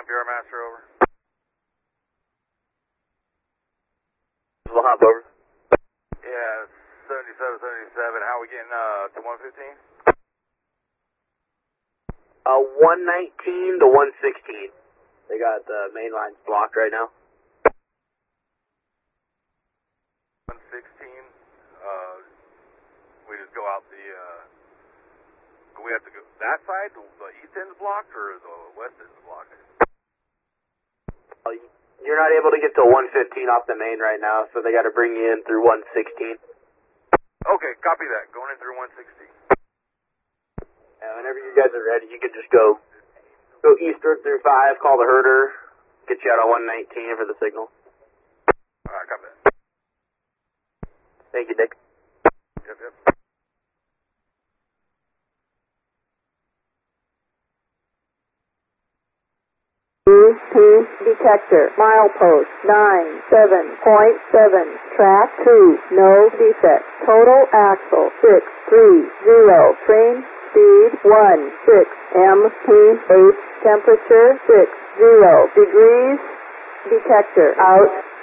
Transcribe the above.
PR Master, over. We'll hop over. Yeah, 77, 77. How are we getting to 115? 119 to 116. They got the main lines blocked right now. 116. We just go out the. Do we have to go that side? The east end's blocked or the west end's blocked? You're not able to get to 115 off the main right now, so they got to bring you in through 116. Okay, copy that. Going in through 116. And whenever you guys are ready, you can just go eastward through 5, call the herder, get you out on 119 for the signal. Alright, copy that. Thank you, Dick. Yep, yep. Detector, milepost 97.7, track 2, no defect, total axle 630, train speed 16, MPH, temperature 60 degrees, detector out.